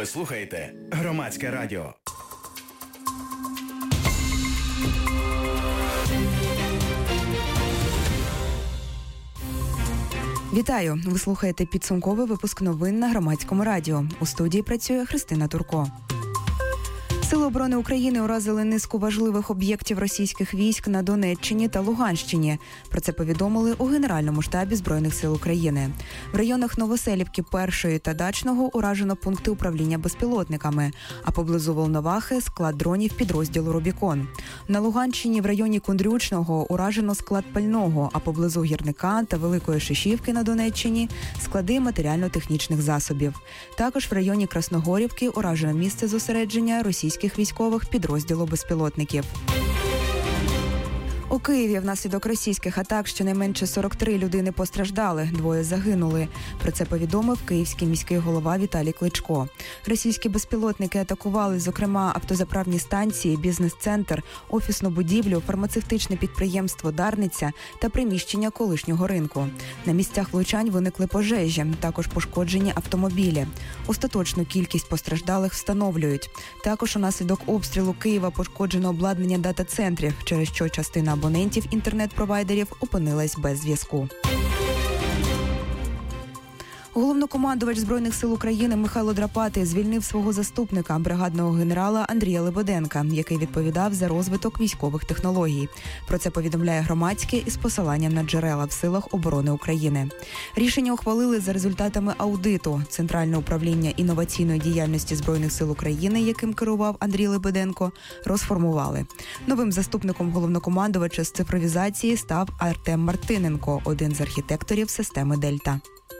Ви слухаєте Громадське радіо. Вітаю! Ви слухаєте підсумковий випуск новин на Громадському радіо. У студії працює Христина Турко. Сили оборони України уразили низку важливих об'єктів російських військ на Донеччині та Луганщині. Про це повідомили у Генеральному штабі Збройних сил України. В районах Новоселівки, Першої та Дачного уражено пункти управління безпілотниками, а поблизу Волновахи – склад дронів підрозділу «Рубікон». На Луганщині в районі Кундрючного уражено склад пального, а поблизу Гірника та Великої Шишівки на Донеччині – склади матеріально-технічних засобів. Також в районі Красногорівки уражено місце зосередження російських військових підрозділу безпілотників. У Києві внаслідок російських атак щонайменше 43 людини постраждали, 2 загинули. Про це повідомив київський міський голова Віталій Кличко. Російські безпілотники атакували, зокрема, автозаправні станції, бізнес-центр, офісну будівлю, фармацевтичне підприємство «Дарниця» та приміщення колишнього ринку. На місцях влучань виникли пожежі, також пошкоджені автомобілі. Остаточну кількість постраждалих встановлюють. Також унаслідок обстрілу Києва пошкоджено обладнання дата-центрів, через що частина абонентів інтернет-провайдерів опинилась без зв'язку. Головнокомандувач Збройних сил України Михайло Драпатий звільнив свого заступника, бригадного генерала Андрія Лебеденка, який відповідав за розвиток військових технологій. Про це повідомляє Громадське із посиланням на джерела в силах оборони України. Рішення ухвалили за результатами аудиту. Центральне управління інноваційної діяльності Збройних сил України, яким керував Андрій Лебеденко, розформували. Новим заступником головнокомандувача з цифровізації став Артем Мартиненко, один з архітекторів системи «Дельта».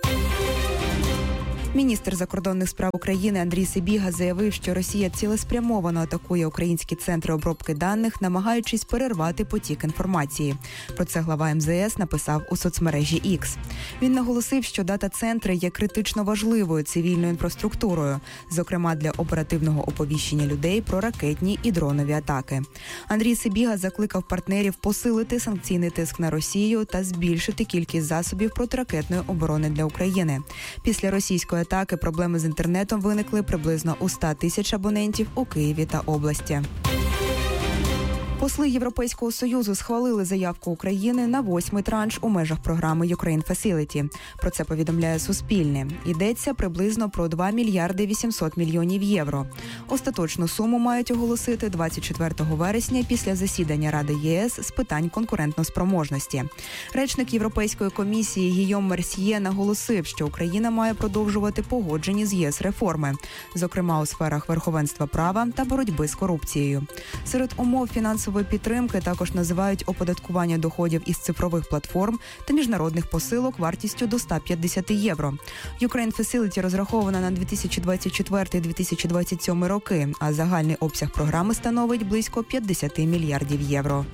Міністр закордонних справ України Андрій Сибіга заявив, що Росія цілеспрямовано атакує українські центри обробки даних, намагаючись перервати потік інформації. Про це глава МЗС написав у соцмережі X. Він наголосив, що дата-центри є критично важливою цивільною інфраструктурою, зокрема для оперативного оповіщення людей про ракетні і дронові атаки. Андрій Сибіга закликав партнерів посилити санкційний тиск на Росію та збільшити кількість засобів протиракетної оборони для України. Після російської атаки проблеми з інтернетом виникли приблизно у 100 тисяч абонентів у Києві та області. Посли Європейського Союзу схвалили заявку України на 8-й транш у межах програми Ukraine Facility. Про це повідомляє Суспільне. Йдеться приблизно про 2 мільярди 800 мільйонів євро. Остаточну суму мають оголосити 24 вересня після засідання Ради ЄС з питань конкурентноспроможності. Речник Європейської комісії Гійом Мерсьє наголосив, що Україна має продовжувати погоджені з ЄС реформи, зокрема у сферах верховенства права та боротьби з корупцією. Серед умов фінансової підтримки також називають оподаткування доходів із цифрових платформ та міжнародних посилок вартістю до 150 євро. Ukraine Facility розрахована на 2024-2027 роки, а загальний обсяг програми становить близько 50 мільярдів євро.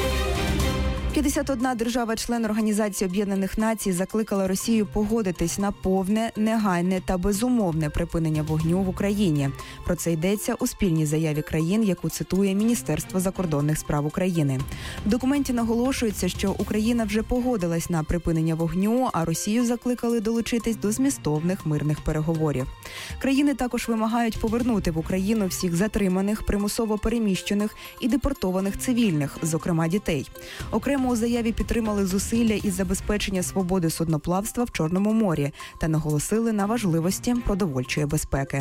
51 держава-член Організації Об'єднаних Націй закликала Росію погодитись на повне, негайне та безумовне припинення вогню в Україні. Про це йдеться у спільній заяві країн, яку цитує Міністерство закордонних справ України. В документі наголошується, що Україна вже погодилась на припинення вогню, а Росію закликали долучитись до змістовних мирних переговорів. Країни також вимагають повернути в Україну всіх затриманих, примусово переміщених і депортованих цивільних, зокрема дітей. Окремо у заяві підтримали зусилля із забезпечення свободи судноплавства в Чорному морі та наголосили на важливості продовольчої безпеки.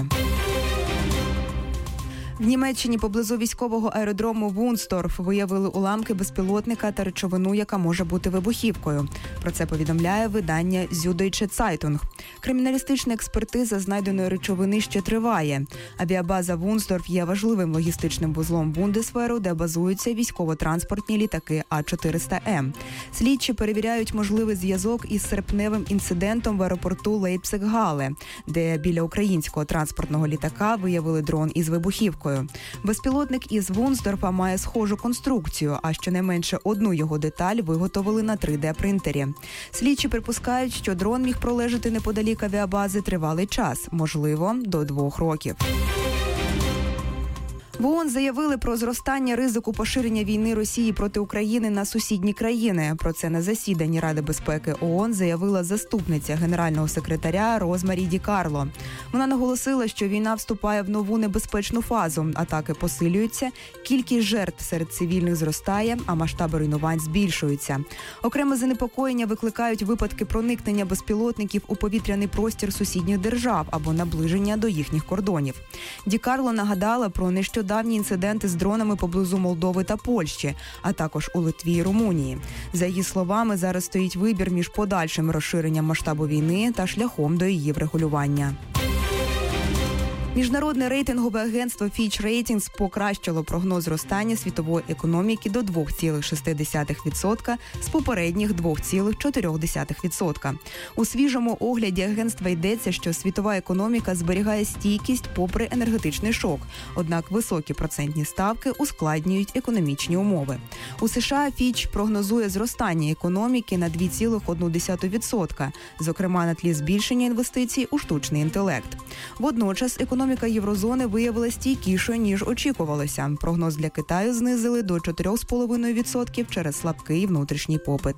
В Німеччині поблизу військового аеродрому Вунсторф виявили уламки безпілотника та речовину, яка може бути вибухівкою. Про це повідомляє видання Süddeutsche Zeitung. Криміналістична експертиза знайденої речовини ще триває. Авіабаза Вунсторф є важливим логістичним вузлом Бундесверу, де базуються військово-транспортні літаки А-400М. Слідчі перевіряють можливий зв'язок із серпневим інцидентом в аеропорту Лейпциг-Гале, де біля українського транспортного літака виявили дрон із вибухівкою. Безпілотник із Вунсдорфа має схожу конструкцію, а щонайменше одну його деталь виготовили на 3D-принтері. Слідчі припускають, що дрон міг пролежати неподалік авіабази тривалий час, можливо, до 2 років. В ООН заявили про зростання ризику поширення війни Росії проти України на сусідні країни. Про це на засіданні Ради безпеки ООН заявила заступниця генерального секретаря Розмарі Ді Карло. Вона наголосила, що війна вступає в нову небезпечну фазу. Атаки посилюються, кількість жертв серед цивільних зростає, а масштаби руйнувань збільшуються. Окреме занепокоєння викликають випадки проникнення безпілотників у повітряний простір сусідніх держав або наближення до їхніх кордонів. Ді Карло нагадала про нещодавні інциденти з дронами поблизу Молдови та Польщі, а також у Литві і Румунії. За її словами, зараз стоїть вибір між подальшим розширенням масштабу війни та шляхом до її врегулювання. Міжнародне рейтингове агентство Fitch Ratings покращило прогноз зростання світової економіки до 2,6% з попередніх 2,4%. У свіжому огляді агентства йдеться, що світова економіка зберігає стійкість попри енергетичний шок, однак високі процентні ставки ускладнюють економічні умови. У США Fitch прогнозує зростання економіки на 2,1%, зокрема на тлі збільшення інвестицій у штучний інтелект. Водночас економіка Єврозони виявилася стійкішою, ніж очікувалося. Прогноз для Китаю знизили до 4,5% через слабкий внутрішній попит.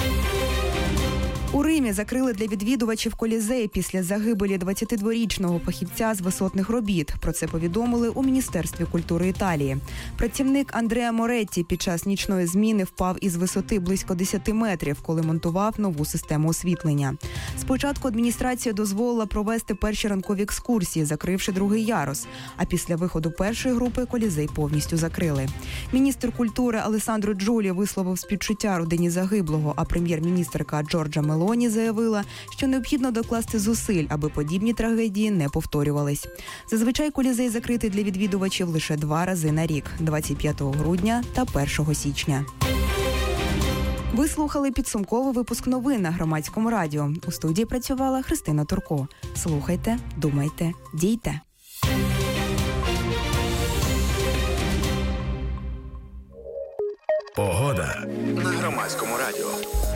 У Римі закрили для відвідувачів Колізей після загибелі 22-річного фахівця з висотних робіт. Про це повідомили у Міністерстві культури Італії. Працівник Андреа Моретті під час нічної зміни впав із висоти близько 10 метрів, коли монтував нову систему освітлення. Спочатку адміністрація дозволила провести перші ранкові екскурсії, закривши другий ярус. А після виходу першої групи Колізей повністю закрили. Міністр культури Алессандро Джулі висловив співчуття родині загиблого, а прем'єр-міністерка Джорджа Мелоні заявила, що необхідно докласти зусиль, аби подібні трагедії не повторювались. Зазвичай Колізей закритий для відвідувачів лише 2 рази на рік – 25 грудня та 1 січня. Ви слухали підсумковий випуск новин на Громадському радіо. У студії працювала Христина Турко. Слухайте, думайте, дійте. Погода на Громадському радіо.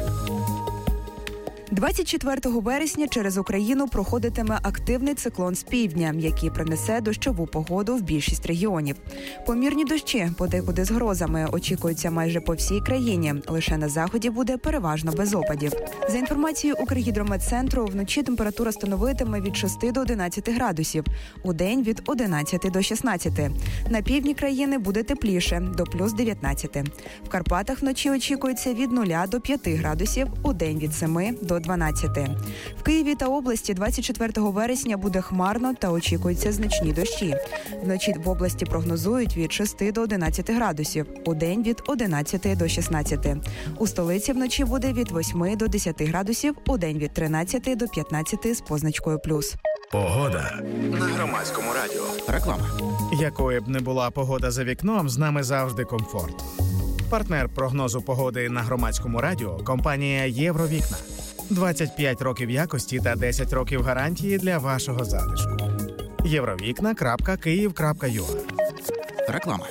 24 вересня через Україну проходитиме активний циклон з півдня, який принесе дощову погоду в більшість регіонів. Помірні дощі, подекуди з грозами, очікуються майже по всій країні. Лише на заході буде переважно без опадів. За інформацією Укргідрометцентру, вночі температура становитиме від 6 до 11 градусів, удень від 11 до 16. На півдні країни буде тепліше, до плюс 19. В Карпатах вночі очікується від 0 до 5 градусів, удень від 7 до 12. В Києві та області 24 вересня буде хмарно та очікуються значні дощі. Вночі в області прогнозують від 6 до 11 градусів, удень від 11 до 16. У столиці вночі буде від 8 до 10 градусів, удень від 13 до 15 з позначкою плюс. Погода на Громадському радіо. Реклама. Якою б не була погода за вікном, з нами завжди комфорт. Партнер прогнозу погоди на Громадському радіо – компанія «Євровікна». 25 років якості та 10 років гарантії для вашого затишку. Євровікна.Київ.ua. Реклама.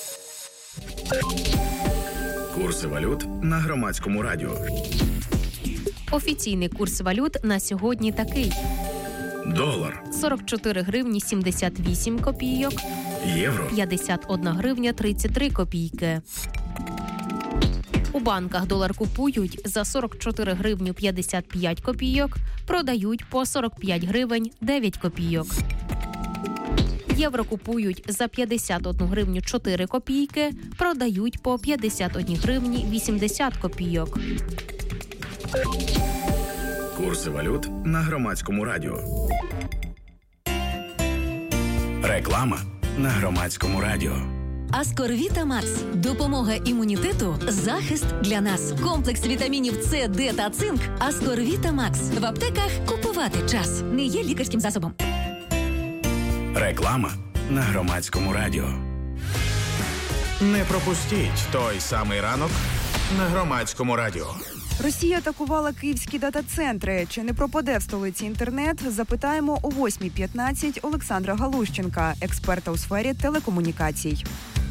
Курси валют на Громадському радіо. Офіційний курс валют на сьогодні такий. Долар. 44 гривні 78 копійок. Євро. 51 гривня 33 копійки. У банках долар купують за 44 гривні 55 копійок, продають по 45 гривень 9 копійок. Євро купують за 51 гривню 4 копійки, продають по 51 гривні 80 копійок. Курси валют на Громадському радіо. Реклама на Громадському радіо. Аскорвіта Макс. Допомога імунітету, захист для нас. Комплекс вітамінів С, Д та цинк. Аскорвіта Макс. В аптеках купувати час. Не є лікарським засобом. Реклама на Громадському радіо. Не пропустіть той самий ранок на Громадському радіо. Росія атакувала київські дата-центри. Чи не пропаде в столиці інтернет? Запитаємо о 8:15 Олександра Галущенка, експерта у сфері телекомунікацій.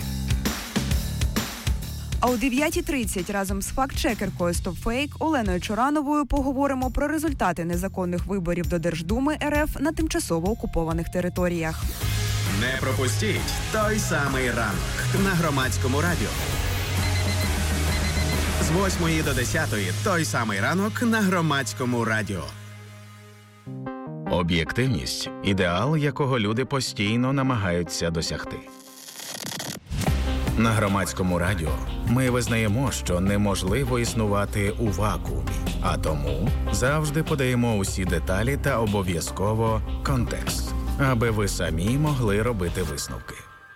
А о 9:30 разом з факт-чекеркою StopFake Оленою Чорановою поговоримо про результати незаконних виборів до Держдуми РФ на тимчасово окупованих територіях. Не пропустіть той самий ранок на Громадському радіо. З 8 до 10 той самий ранок на Громадському радіо. Об'єктивність – ідеал, якого люди постійно намагаються досягти. На Громадському радіо ми визнаємо, що неможливо існувати у вакуумі, а тому завжди подаємо усі деталі та обов'язково контекст, аби ви самі могли робити висновки.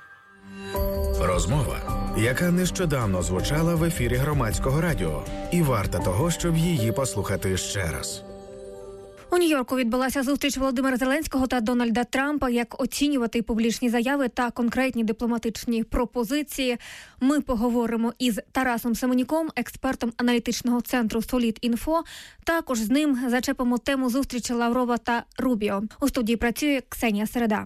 Розмова, яка нещодавно звучала в ефірі Громадського радіо, і варта того, щоб її послухати ще раз. У Нью-Йорку відбулася зустріч Володимира Зеленського та Дональда Трампа. Як оцінювати публічні заяви та конкретні дипломатичні пропозиції, ми поговоримо із Тарасом Семенюком, експертом аналітичного центру Solid.Info. Також з ним зачепимо тему зустрічі Лаврова та Рубіо. У студії працює Ксенія Середа.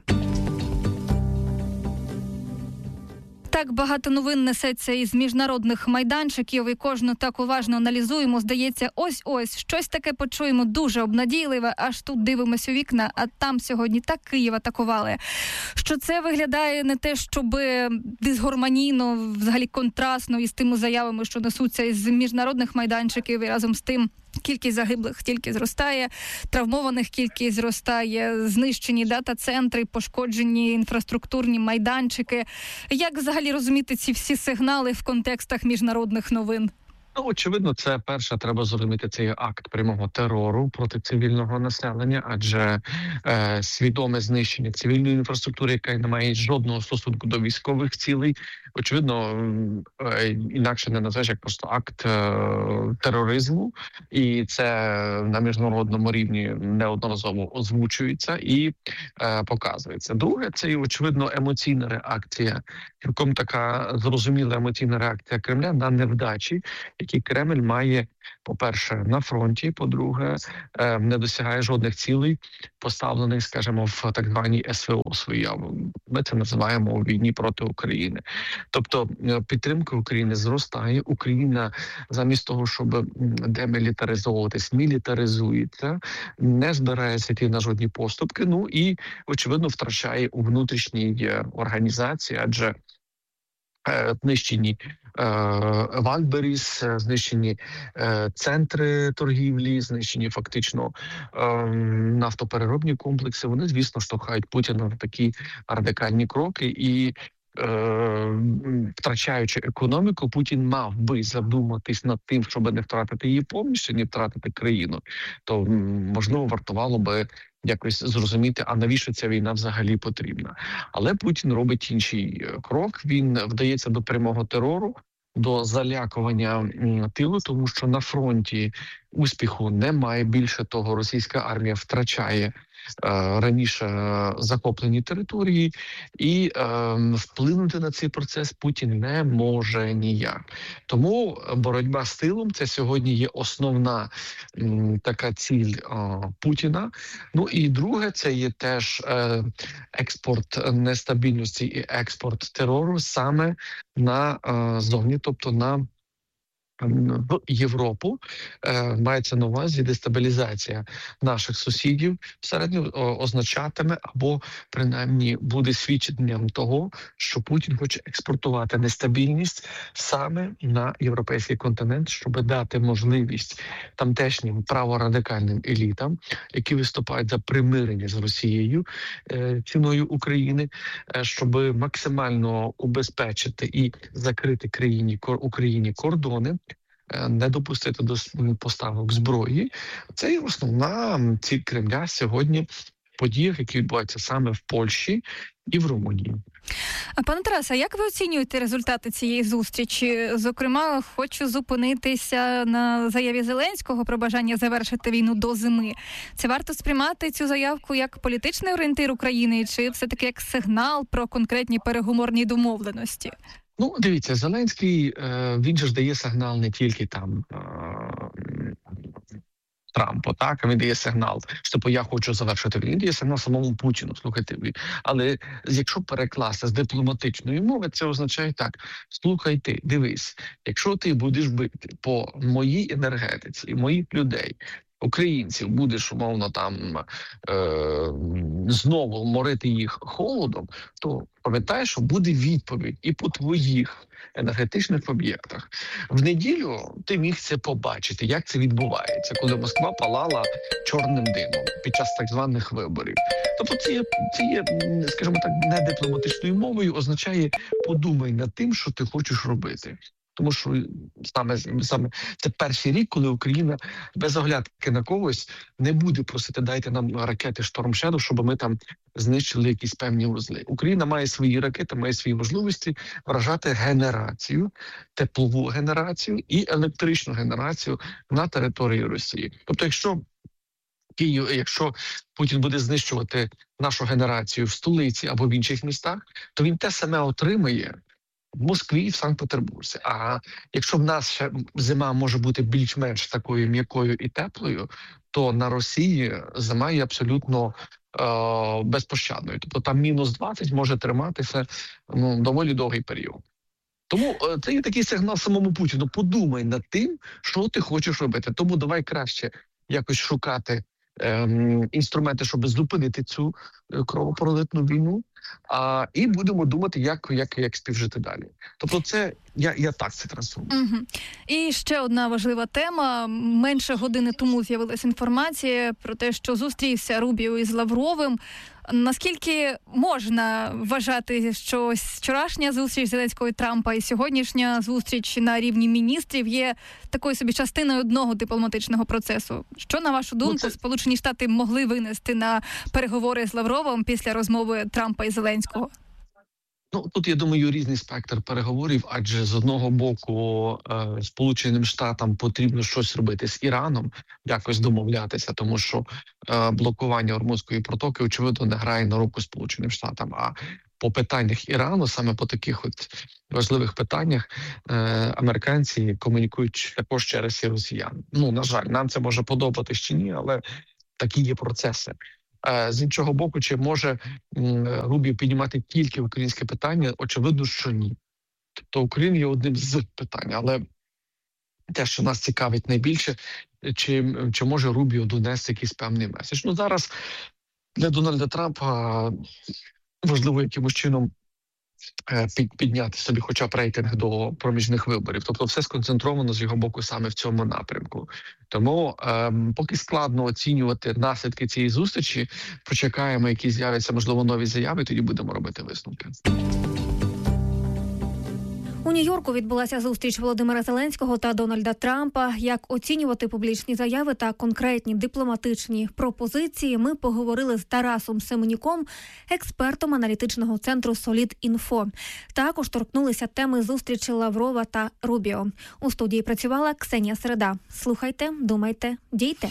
Так багато новин несеться із міжнародних майданчиків, і кожну так уважно аналізуємо. Здається, ось щось таке почуємо дуже обнадійливе, аж тут дивимося у вікна, а там сьогодні так Київ атакували. Що це виглядає не те, щоб дисгармонійно, взагалі контрастно із тими заявами, що несуться із міжнародних майданчиків, і разом з тим кількість загиблих тільки зростає, травмованих кількість зростає, знищені дата-центри, пошкоджені інфраструктурні майданчики. Як взагалі розуміти ці всі сигнали в контекстах міжнародних новин? Очевидно, це перше, треба зрозуміти цей акт прямого терору проти цивільного населення, адже свідоме знищення цивільної інфраструктури, яка не має жодного стосунку до військових цілей, очевидно, інакше не назвеш як просто акт тероризму, і це на міжнародному рівні неодноразово озвучується і показується. Друге, це, очевидно, емоційна реакція, цілком така зрозуміла емоційна реакція Кремля на невдачі, які Кремль має, по-перше, на фронті, по-друге, не досягає жодних цілей, поставлених, скажімо, в так званій СВО своїй. Ми це називаємо у війні проти України. Тобто підтримка України зростає, Україна замість того, щоб демілітаризовуватись, мілітаризується, не збирається йти на жодні поступки, ну і, очевидно, втрачає у внутрішній організації, адже знищені Вальберіс, знищені центри торгівлі, знищені фактично нафтопереробні комплекси. Вони, звісно, штовхають Путіна на такі радикальні кроки і втрачаючи економіку, Путін мав би задуматись над тим, щоб не втратити її повністю, не втратити країну. То, можливо, вартувало би якось зрозуміти, а навіщо ця війна взагалі потрібна. Але Путін робить інший крок, він вдається до прямого терору, до залякування тилу, тому що на фронті успіху немає. Більше того, російська армія втрачає раніше захоплені території, і вплинути на цей процес Путін не може ніяк. Тому боротьба з тилом – це сьогодні є основна така ціль Путіна. Ну і друге – це є теж експорт нестабільності і експорт терору саме на зовні, тобто на в Європу, мається на увазі дестабілізація наших сусідів всередині означатиме або принаймні буде свідченням того, що Путін хоче експортувати нестабільність саме на європейський континент, щоб дати можливість тамтешнім праворадикальним елітам, які виступають за примирення з Росією ціною України, щоб максимально убезпечити і закрити Україні кордони, не допустити до поставок зброї. Це є основна ціль Кремля сьогодні в подіях, які відбуваються саме в Польщі і в Румунії. Пане Тарасе, як ви оцінюєте результати цієї зустрічі? Зокрема, хочу зупинитися на заяві Зеленського про бажання завершити війну до зими. Це варто сприймати цю заявку як політичний орієнтир України, чи все-таки як сигнал про конкретні переговорні домовленості? Ну, дивіться, Зеленський, він же ж дає сигнал не тільки там Трампу, так, він дає сигнал, що я хочу завершити війну, він дає сигнал самому Путіну, слухайте. Але якщо перекласти з дипломатичної мови, це означає так: слухай ти, дивись, якщо ти будеш бити по моїй енергетиці, моїх людей, українців будеш, умовно, там знову морити їх холодом, то пам'ятай, що буде відповідь і по твоїх енергетичних об'єктах. В неділю ти міг це побачити, як це відбувається, коли Москва палала чорним димом під час так званих виборів. Тобто це є, скажімо так, не дипломатичною мовою, означає подумай над тим, що ти хочеш робити. Тому що саме це перший рік, коли Україна без оглядки на когось не буде просити дайте нам ракети Storm Shadow, щоб ми там знищили якісь певні вузли. Україна має свої ракети, має свої можливості вражати генерацію, теплову генерацію і електричну генерацію на території Росії. Тобто, якщо Путін буде знищувати нашу генерацію в столиці або в інших містах, то він те саме отримає в Москві і в Санкт-Петербурзі. А якщо в нас ще зима може бути більш-менш такою м'якою і теплою, то на Росії зима є абсолютно безпощадною. Тобто там мінус 20 може триматися доволі довгий період. Тому це є такий сигнал самому Путіну. Подумай над тим, що ти хочеш робити. Тому давай краще якось шукати інструменти, щоб зупинити цю кровопролитну війну, і будемо думати, як співжити далі. Тобто це, я так це трансформую. Угу. І ще одна важлива тема. Менше години тому з'явилася інформація про те, що зустрівся Рубіо із Лавровим. Наскільки можна вважати, що вчорашня зустріч Зеленського і Трампа і сьогоднішня зустріч на рівні міністрів є такою собі частиною одного дипломатичного процесу? Що, на вашу думку, Сполучені Штати могли винести на переговори з Лавровим після розмови Трампа і Зеленського? Тут, я думаю, різний спектр переговорів, адже з одного боку Сполученим Штатам потрібно щось робити з Іраном, якось домовлятися, тому що блокування Ормузької протоки, очевидно, не грає на руку Сполученим Штатам. А по питаннях Ірану, саме по таких важливих питаннях, американці комунікують також через і росіян. На жаль, нам це може подобатись чи ні, але такі є процеси. З іншого боку, чи може Рубіо піднімати тільки українське питання? Очевидно, що ні. Тобто Україна є одним з питань, але те, що нас цікавить найбільше, чи може Рубіо донести якийсь певний меседж. Зараз для Дональда Трампа важливо якимось чином підняти собі хоча б рейтинг до проміжних виборів. Тобто все сконцентровано з його боку саме в цьому напрямку. Тому поки складно оцінювати наслідки цієї зустрічі, почекаємо, які з'являться, можливо, нові заяви, тоді будемо робити висновки. У Нью-Йорку відбулася зустріч Володимира Зеленського та Дональда Трампа. Як оцінювати публічні заяви та конкретні дипломатичні пропозиції, ми поговорили з Тарасом Семенюком, експертом аналітичного центру «Солід.Інфо». Також торкнулися теми зустрічі Лаврова та Рубіо. У студії працювала Ксенія Середа. Слухайте, думайте, дійте.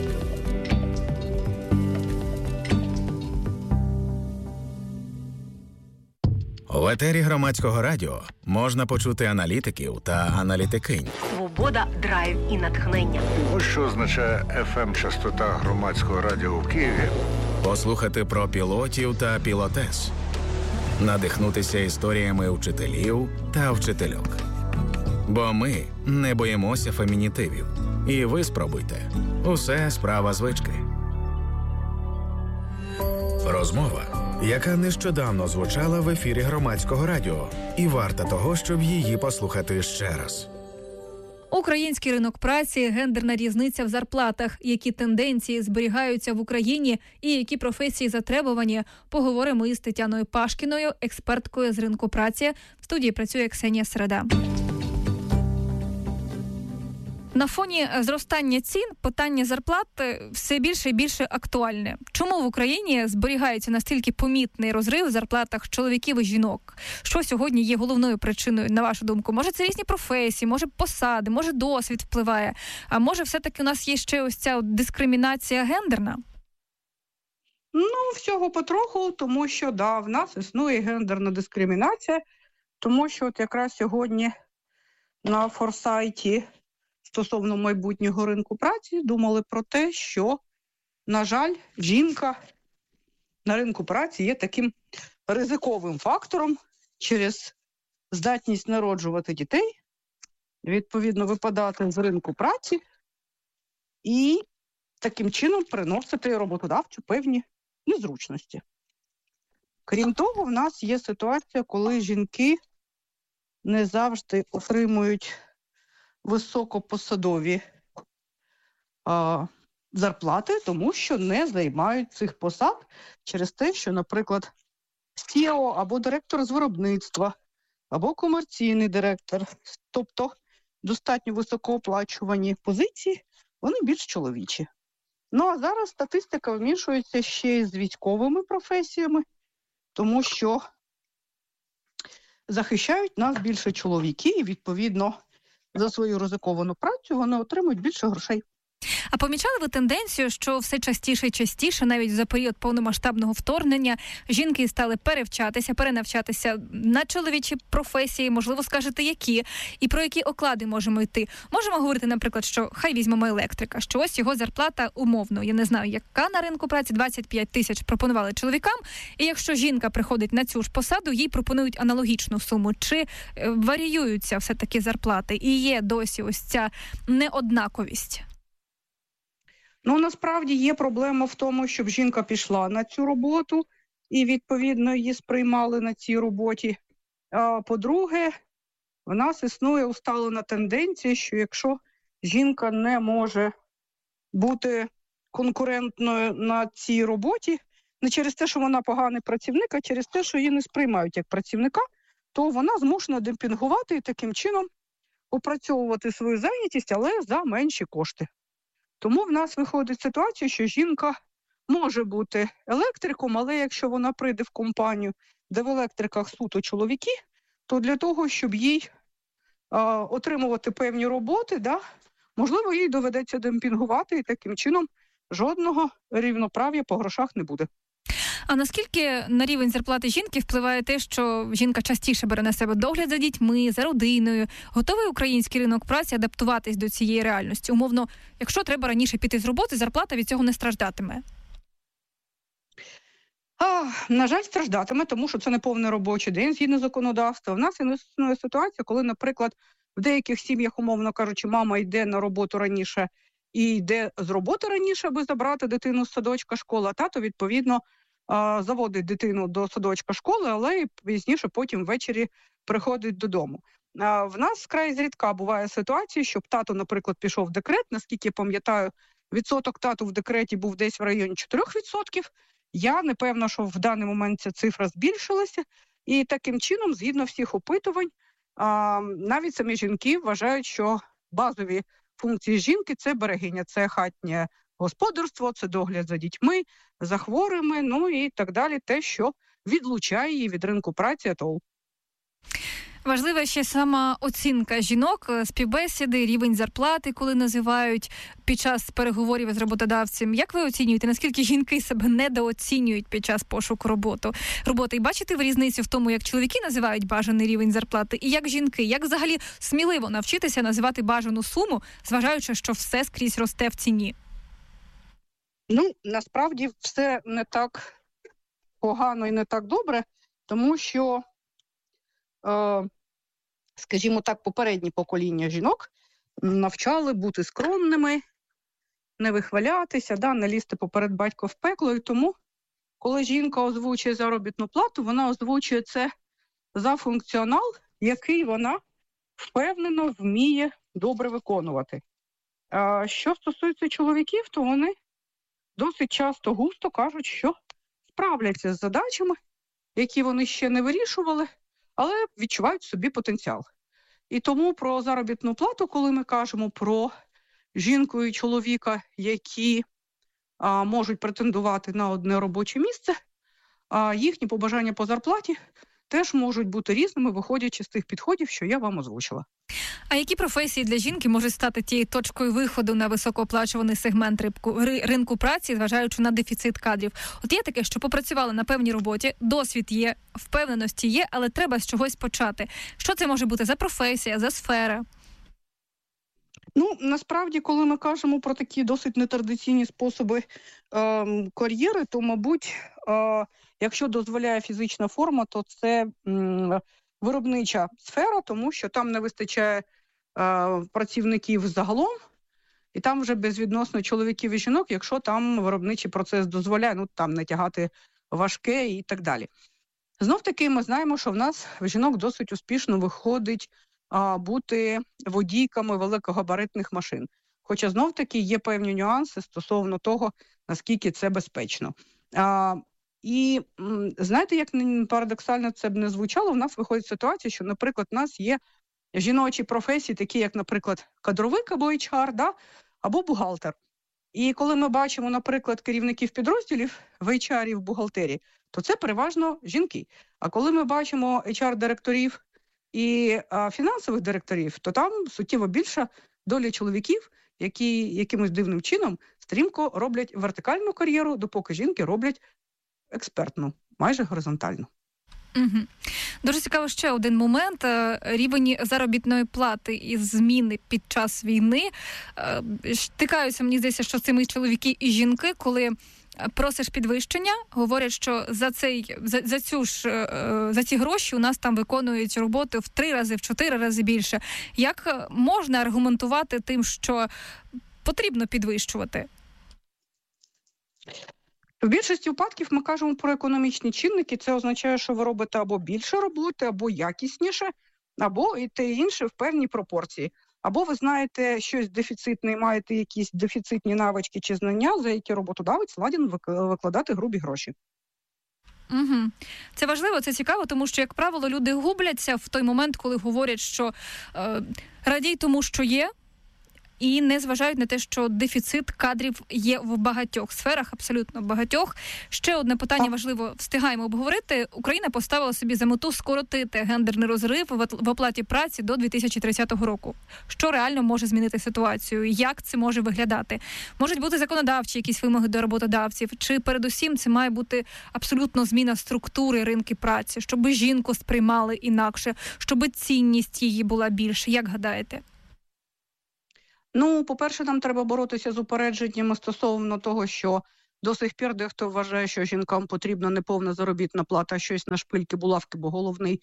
В етері Громадського радіо можна почути аналітиків та аналітикинь. Свобода, драйв і натхнення. Ось що означає FM-частота Громадського радіо в Києві. Послухати про пілотів та пілотес. Надихнутися історіями вчителів та вчительок. Бо ми не боїмося фемінітивів. І ви спробуйте. Усе справа звички. Розмова, яка нещодавно звучала в ефірі Громадського радіо, і варта того, щоб її послухати ще раз. Український ринок праці, гендерна різниця в зарплатах, які тенденції зберігаються в Україні і які професії затребувані, поговоримо із Тетяною Пашкіною, експерткою з ринку праці. В студії працює Ксенія Середа. На фоні зростання цін питання зарплат все більше і більше актуальне. Чому в Україні зберігається настільки помітний розрив в зарплатах чоловіків і жінок? Що сьогодні є головною причиною, на вашу думку? Може, це різні професії, може, посади, може, досвід впливає? А може, все-таки у нас є ще ось ця дискримінація гендерна? Всього потроху, тому що, в нас існує гендерна дискримінація, тому що якраз сьогодні на форсайті стосовно майбутнього ринку праці думали про те, що, на жаль, жінка на ринку праці є таким ризиковим фактором через здатність народжувати дітей, відповідно, випадати з ринку праці і таким чином приносити роботодавцю певні незручності. Крім того, в нас є ситуація, коли жінки не завжди отримують високопосадові зарплати, тому що не займають цих посад через те, що, наприклад, CEO або директор з виробництва, або комерційний директор, тобто достатньо високооплачувані позиції, вони більш чоловічі. Ну, а зараз статистика вмішується ще й з військовими професіями, тому що захищають нас більше чоловіки, і, відповідно, за свою ризиковану працю вони отримують більше грошей. А помічали ви тенденцію, що все частіше і частіше, навіть за період повномасштабного вторгнення, жінки стали перенавчатися на чоловічі професії, можливо, скажете, які, і про які оклади можемо йти? Можемо говорити, наприклад, що хай візьмемо електрика, що ось його зарплата умовно, я не знаю, яка на ринку праці, 25 тисяч пропонували чоловікам, і якщо жінка приходить на цю ж посаду, їй пропонують аналогічну суму. Чи варіюються все-таки зарплати? І є досі ось ця неоднаковість? Ну, насправді є проблема в тому, щоб жінка пішла на цю роботу і, відповідно, її сприймали на цій роботі. А по-друге, в нас існує усталена тенденція, що якщо жінка не може бути конкурентною на цій роботі, не через те, що вона поганий працівник, а через те, що її не сприймають як працівника, то вона змушена демпінгувати і таким чином опрацьовувати свою зайнятість, але за менші кошти. Тому в нас виходить ситуація, що жінка може бути електриком, але якщо вона прийде в компанію, де в електриках суто чоловіки, то для того, щоб їй отримувати певні роботи, можливо, їй доведеться демпінгувати, і таким чином жодного рівноправ'я по грошах не буде. А наскільки на рівень зарплати жінки впливає те, що жінка частіше бере на себе догляд за дітьми, за родиною? Готовий український ринок праці адаптуватись до цієї реальності? Умовно, якщо треба раніше піти з роботи, зарплата від цього не страждатиме? На жаль, страждатиме, тому що це не повний робочий день згідно законодавства. В нас існує ситуація, коли, наприклад, в деяких сім'ях, умовно кажучи, мама йде на роботу раніше і йде з роботи раніше, аби забрати дитину з садочка школи, а тато, відповідно, заводить дитину до садочка школи, але і пізніше потім ввечері приходить додому. В нас вкрай зрідка буває ситуація, щоб тато, наприклад, пішов в декрет. Наскільки я пам'ятаю, відсоток тату в декреті був десь в районі 4%. Я не певна, що в даний момент ця цифра збільшилася. І таким чином, згідно всіх опитувань, навіть самі жінки вважають, що базові функції жінки – це берегиня, це хатнє господарство, це догляд за дітьми, за хворими, ну і так далі, те, що відлучає її від ринку праці АТО. Важлива ще сама оцінка жінок, співбесіди, рівень зарплати, коли називають під час переговорів з роботодавцем. Як ви оцінюєте, наскільки жінки себе недооцінюють під час пошуку роботи? І бачите ви різницю в тому, як чоловіки називають бажаний рівень зарплати, і як жінки? Як взагалі сміливо навчитися називати бажану суму, зважаючи, що все скрізь росте в ціні? Ну, насправді все не так погано і не так добре, тому що, скажімо так, попередні покоління жінок навчали бути скромними, не вихвалятися, не лізти поперед батька в пекло. І тому, коли жінка озвучує заробітну плату, вона озвучує це за функціонал, який вона впевнено вміє добре виконувати. Що стосується чоловіків, то вони досить часто густо кажуть, що справляться з задачами, які вони ще не вирішували, але відчувають в собі потенціал. І тому про заробітну плату, коли ми кажемо про жінку і чоловіка, які можуть претендувати на одне робоче місце, їхні побажання по зарплаті теж можуть бути різними, виходячи з тих підходів, що я вам озвучила. А які професії для жінки можуть стати тією точкою виходу на високооплачуваний сегмент ринку праці, зважаючи на дефіцит кадрів? От є таке, що попрацювали на певній роботі, досвід є, впевненості є, але треба з чогось почати. Що це може бути за професія, за сфера? Ну, насправді, коли ми кажемо про такі досить нетрадиційні способи кар'єри, то, мабуть, якщо дозволяє фізична форма, то це виробнича сфера, тому що там не вистачає працівників загалом. і там вже безвідносно чоловіків і жінок, якщо там виробничий процес дозволяє, там не тягати важке і так далі. Знов-таки ми знаємо, що в нас в жінок досить успішно виходить бути водійками великогабаритних машин. Хоча знов-таки є певні нюанси стосовно того, наскільки це безпечно. І знаєте, як парадоксально це б не звучало, в нас виходить ситуація, що, наприклад, в нас є жіночі професії, такі як, наприклад, кадровик або HR, або бухгалтер. І коли ми бачимо, наприклад, керівників підрозділів в HR і в бухгалтерії, то це переважно жінки. А коли ми бачимо HR-директорів і фінансових директорів, то там суттєво більша доля чоловіків, які якимось дивним чином стрімко роблять вертикальну кар'єру, допоки жінки роблять експертну, майже горизонтальну. Угу. Дуже цікаво ще один момент. Рівень заробітної плати і зміни під час війни. Стикаються, мені здається, що це ми чоловіки і жінки, коли просиш підвищення, говорять, що за ці гроші у нас там виконують роботи в 3 рази, в 4 рази більше. Як можна аргументувати тим, що потрібно підвищувати? В більшості випадків ми кажемо про економічні чинники. Це означає, що ви робите або більше роботи, або якісніше, або і те і інше в певній пропорції. Або ви знаєте щось дефіцитне і маєте якісь дефіцитні навички чи знання, за які роботодавець ладен викладати грубі гроші. Угу. Це важливо, це цікаво, тому що, як правило, люди губляться в той момент, коли говорять, що радій тому, що є, і не зважають на те, що дефіцит кадрів є в багатьох сферах, абсолютно багатьох. Ще одне питання важливо, встигаємо обговорити. Україна поставила собі за мету скоротити гендерний розрив в оплаті праці до 2030 року. Що реально може змінити ситуацію? Як це може виглядати? Можуть бути законодавчі якісь вимоги до роботодавців? Чи передусім це має бути абсолютно зміна структури ринку праці? Щоб жінку сприймали інакше? Щоб цінність її була більше? Як гадаєте? По-перше, нам треба боротися з упередженнями стосовно того, що до сих пір дехто вважає, що жінкам потрібна не повна заробітна плата, а щось на шпильки, булавки, бо головний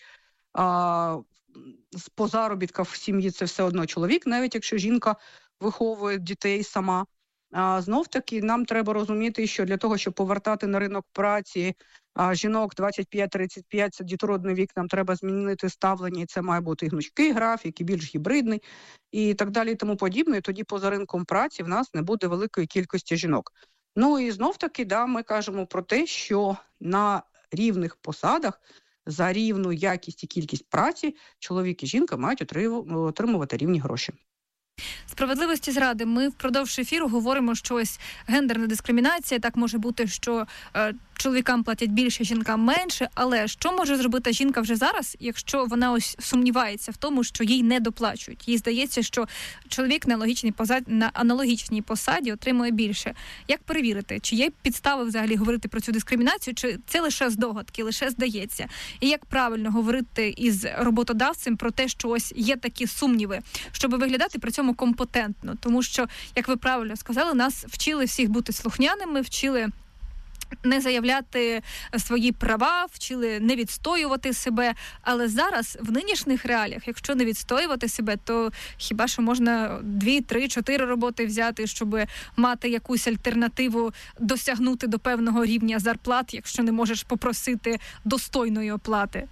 по заробітках в сім'ї це все одно чоловік, навіть якщо жінка виховує дітей сама. Знов-таки нам треба розуміти, що для того, щоб повертати на ринок праці жінок 25-35, це дітородний вік, нам треба змінити ставлення, і це має бути і гнучкий графік, і більш гібридний, і так далі, і тому подібне. І тоді поза ринком праці в нас не буде великої кількості жінок. І знов-таки, ми кажемо про те, що на рівних посадах за рівну якість і кількість праці чоловік і жінка мають отримувати рівні гроші. Справедливості зради. Ми впродовж ефіру говоримо, що ось гендерна дискримінація, так може бути, що чоловікам платять більше, жінкам менше, але що може зробити жінка вже зараз, якщо вона ось сумнівається в тому, що їй не доплачують? Їй здається, що чоловік на аналогічній посаді отримує більше. Як перевірити, чи є підстави взагалі говорити про цю дискримінацію, чи це лише здогадки, лише здається? І як правильно говорити із роботодавцем про те, що ось є такі сумніви, щоб виглядати при цьому компетентно? Тому що, як ви правильно сказали, нас вчили всіх бути слухняними, вчили не заявляти свої права, вчили не відстоювати себе. Але зараз, в нинішніх реаліях, якщо не відстоювати себе, то хіба що можна 2, 3, 4 роботи взяти, щоб мати якусь альтернативу, досягнути до певного рівня зарплат, якщо не можеш попросити достойної оплати?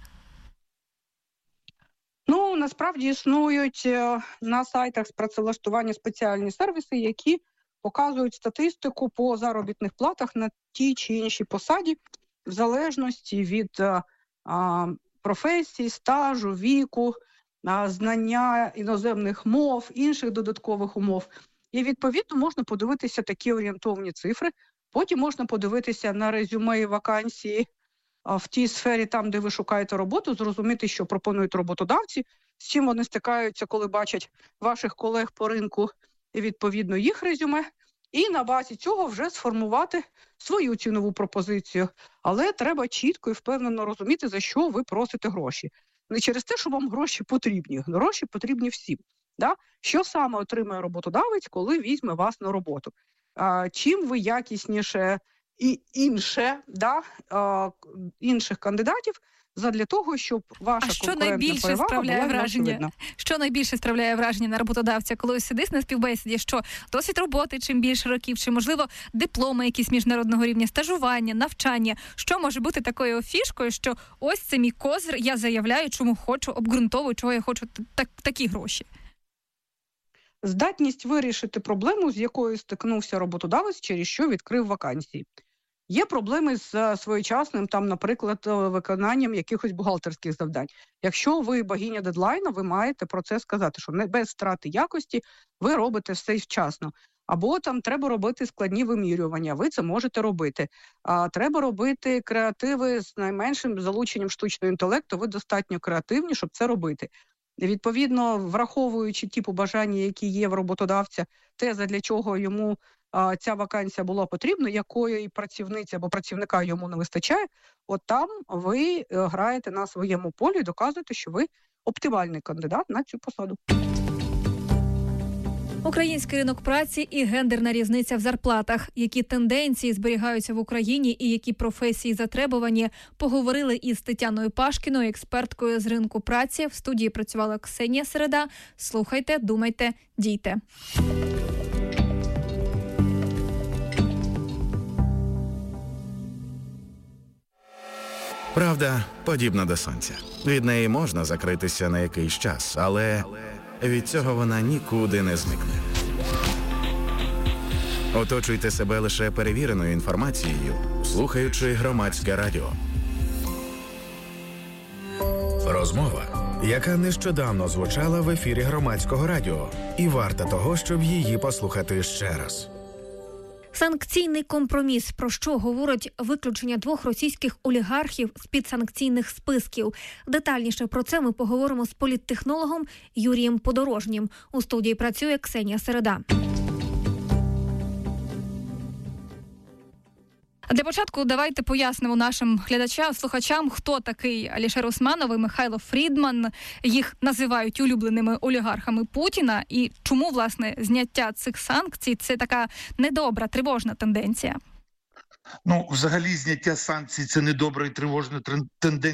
Насправді існують на сайтах з працевлаштування спеціальні сервіси, які показують статистику по заробітних платах на тій чи іншій посаді, в залежності від професії, стажу, віку, знання іноземних мов, інших додаткових умов. І, відповідно, можна подивитися такі орієнтовні цифри. Потім можна подивитися на резюме і вакансії в тій сфері, там, де ви шукаєте роботу, зрозуміти, що пропонують роботодавці, з чим вони стикаються, коли бачать ваших колег по ринку і, відповідно, їх резюме, і на базі цього вже сформувати свою цінову пропозицію. Але треба чітко і впевнено розуміти, за що ви просите гроші. Не через те, що вам гроші потрібні. Гроші потрібні всім. Да? Що саме отримає роботодавець, коли візьме вас на роботу? Чим ви якісніше і інших кандидатів, задля того, щоб ваша конкурентна перевага була неочевидна. Що найбільше справляє враження на роботодавця, коли сидиш на співбесіді, що досвід роботи чим більше років, чи, можливо, дипломи якісь міжнародного рівня, стажування, навчання. Що може бути такою фішкою, що ось це мій козир, я заявляю, чому хочу, обґрунтовую, чого я хочу такі гроші? Здатність вирішити проблему, з якою стикнувся роботодавець, через що відкрив вакансії. Є проблеми з своєчасним, наприклад, виконанням якихось бухгалтерських завдань. Якщо ви богиня дедлайну, ви маєте про це сказати, що не без втрати якості ви робите все вчасно. Або треба робити складні вимірювання, ви це можете робити. Треба робити креативи з найменшим залученням штучного інтелекту, ви достатньо креативні, щоб це робити. Відповідно, враховуючи ті побажання, які є в роботодавця, те, задля чого йому ця вакансія була потрібна, якої працівниці або працівника йому не вистачає, от там ви граєте на своєму полі і доказуєте, що ви оптимальний кандидат на цю посаду. Український ринок праці і гендерна різниця в зарплатах. Які тенденції зберігаються в Україні і які професії затребувані, поговорили із Тетяною Пашкіною, експерткою з ринку праці. В студії працювала Ксенія Середа. Слухайте, думайте, дійте. Правда подібна до сонця. Від неї можна закритися на якийсь час, але від цього вона нікуди не зникне. Оточуйте себе лише перевіреною інформацією, слухаючи Громадське радіо. Розмова, яка нещодавно звучала в ефірі Громадського радіо, і варта того, щоб її послухати ще раз. Санкційний компроміс. Про що говорить виключення 2 російських олігархів з підсанкційних списків? Детальніше про це ми поговоримо з політтехнологом Юрієм Подорожнім. У студії працює Ксенія Середа. Для початку давайте пояснимо нашим глядачам, слухачам, хто такий Алішер Усманов і Михайло Фрідман. Їх називають улюбленими олігархами Путіна. І чому, власне, зняття цих санкцій – це така недобра, тривожна тенденція? Взагалі, зняття санкцій – це недобра і тривожна тенденція.